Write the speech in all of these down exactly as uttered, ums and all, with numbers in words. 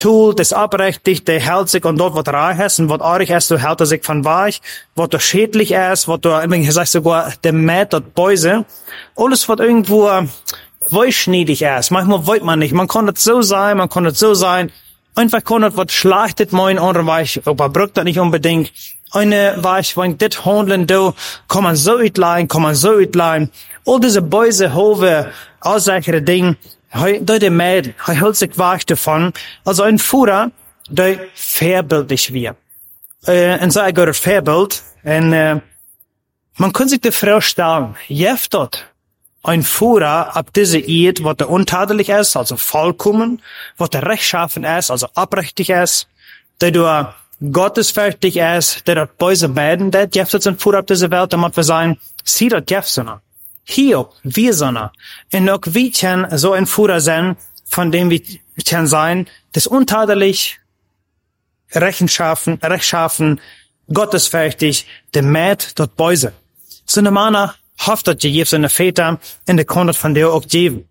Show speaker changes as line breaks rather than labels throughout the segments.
Tool, das abrechtigt, der hält sich und dort, was reich ist und was arg ist, du hält er sich von weich, was da schädlich ist, was da, ich sag sogar, der Mäht, dort Bäuse, alles, was irgendwo weichschneidig ist. Manchmal weiß man nicht, man kann das so sein, man kann das so sein, einfach kann das was schlechtet, mein andere weich, aber braucht das nicht unbedingt. Eine weich, wenn das handeln, da kann man so utleihen, kann man so utleihen. All diese Bäuse, Hove, all solche Dinge, da der Mäd, er hält sich weich davon. Also ein Führer, der vorbildlich wird. Äh, ein sehr gutes Vorbild. Und, äh, man kann sich die Frage stellen, jeft dort ein Führer ab diese Eid, was der untadelig ist, also vollkommen, was der rechtschaffen ist, also abrechtig ist, der du gottesfürchtig ist, der dort böse Mäden, der jeft dort ein Führer ab diese Welt, damit wir sagen, sie dort jeft so. Hier, wir sind, und auch wir können so ein Führer sein, von dem wir können sein, das untadelig, rechtschaffen, rechtschaffen, gottesfürchtig, der Mäd dort böse. So eine Mana hofft, dass je seine Väter in der Konto von der auch geben.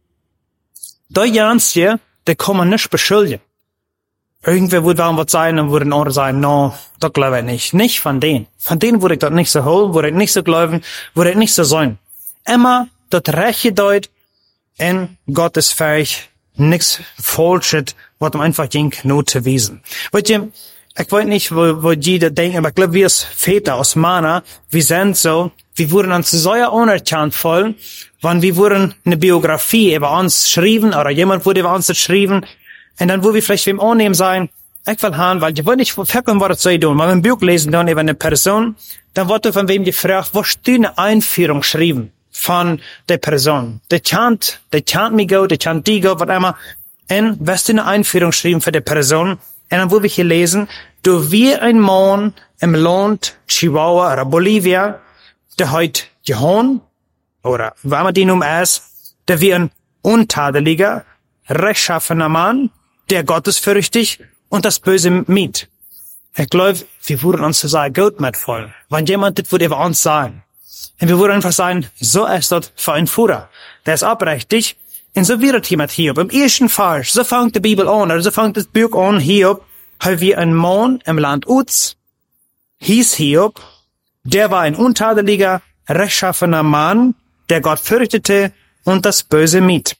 Da Janstje, der kann man nicht beschuldigen. Irgendwer würde warum was sein und würde ein anderer sagen, no, das glaube ich nicht. Nicht von denen. Von denen würde ich das nicht so holen, würde ich nicht so glauben, würde ich nicht so sein. Immer das Rechte deut in Gottes fähig, nichts Falsches, was man einfach ging, nur zu wiesen. Weißt du, ich weiß nicht, wo, wo jeder denkt, aber ich glaube, wir als Väter, als Männer, wir sind so, wir wurden uns so anerkannt voll, wenn wir wurden eine Biografie über uns schreiben, oder jemand wurde über uns geschrieben, und dann wo wir vielleicht wem annehmen sein, ich will haben, weil ich will nicht verkommen, was das tun. Wenn wir ein Buch lesen, dann über eine Person, dann wird von wem gefragt, wo steht eine Einführung geschrieben von der Person. Der chant, der chant me go, der chant die go, was immer. Und was ist eine Einführung geschrieben für die Person? Und dann wo wir hier lesen, du wie ein Mann im Land Chihuahua oder Bolivia, der heute Johann, oder wenn man die nun ist, der wie ein untadeliger, rechtschaffener Mann, der gottesfürchtig und das Böse mied. Ich glaube, wir würden uns so sagen, gut mit voll. Wenn jemand das würde über uns sagen. Und wir würden einfach sagen, so ist das für ein Führer. Der ist abrechtig. Und so wird es jemand Hiob. Im ersten Fall, so fängt die Bibel an, oder so fängt das Buch an, Hiob, haben wir einen Mann im Land Uz, hieß Hiob, der war ein untadeliger, rechtschaffener Mann, der Gott fürchtete und das Böse mied.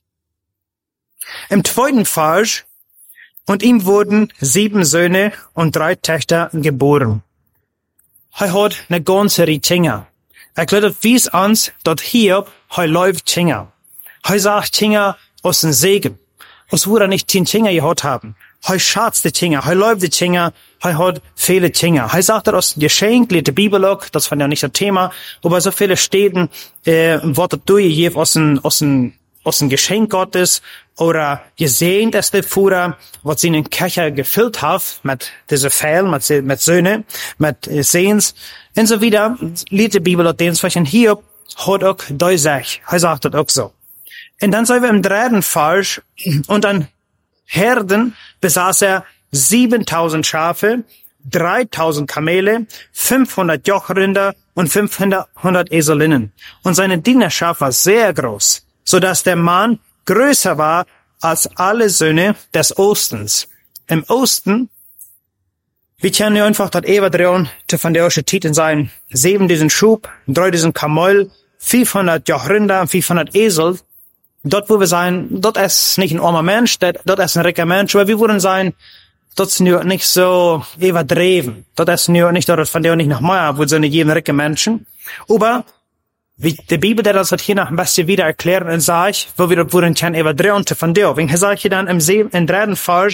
Im zweiten Fall, und ihm wurden sieben Söhne und drei Töchter geboren. Er hat eine ganze Ritinga. Er glaubt, wie es uns, dort hier, er läuft Tinga. Er sagt Tinga aus dem Segen. Aus wo er nicht zehn Tinga gehabt haben. Er schatzt die Tinga, er läuft die Tinga, er hat viele Tinga. Er sagt, er aus dem Geschenk, liest die Bibel auch, das fand ja nicht das Thema, aber so viele Städten, äh, was du hier aus dem, aus dem, aus dem Geschenk Gottes, oder gesehen, dass der Führer, was sie in den Köcher gefüllt hat, mit diese Fällen, mit, mit Söhne, mit äh, Sehens, und so wieder, liest die Bibel auch den zwischen hier, hat auch Deusach, er sagt das auch so. Und dann sind wir im dritten Fall, und an Herden besaß er siebentausend Schafe, dreitausend Kamele, fünfhundert Jochrinder und fünfhundert Eselinnen. Und seine Dienerschaft war sehr groß, so dass der Mann größer war als alle Söhne des Ostens. Im Osten, wir kennen ja einfach das Evadrion, von der ersten Titel sein, sieben diesen Schub, drei diesen Kamel, fünfhundert Jochrinder und fünfhundert Esel. Dort, wo wir sein, dort ist nicht ein armer Mensch, dort, dort ist ein reicher Mensch, aber wir würden sein, dort sind wir nicht so überdreven. Dort ist nicht, dort von der nicht nach Meier, wo sind jeden reichen Menschen. Aber, wie die Bibel, der das hat hier noch ein bisschen wieder erklärt und sagt, wo wir dort würden kein überdrehen von der. Wenn sage ich dann im, See, im dritten Fall,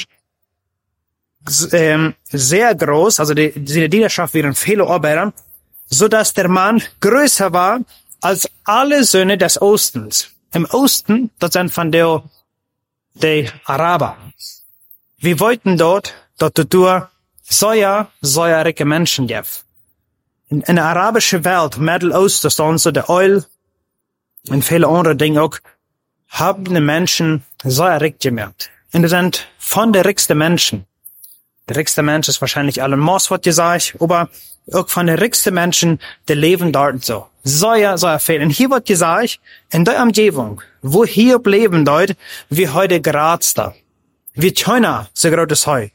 ähm, sehr groß, also die, die Dienerschaft wären viele Arbeiter, so dass der Mann größer war als alle Söhne des Ostens. Im Osten, das sind von der, die Araber. Wir wollten dort, dort du sehr, sehr reiche Menschen geben. In, in der arabischen Welt, Mittelosten, so so der Oil und viele andere Dinge auch, haben die Menschen sehr reich gemacht. Und das sind von der reichsten Menschen. Der reichste Mensch ist wahrscheinlich Elon Musk, was gesagt, aber auch von den reichsten Menschen, die leben dort so. Sehr, sehr viel. Und hier wird gesagt, in der Umgebung, wo hier leben dort, wie heute Graz da. Wir können so großes Heu.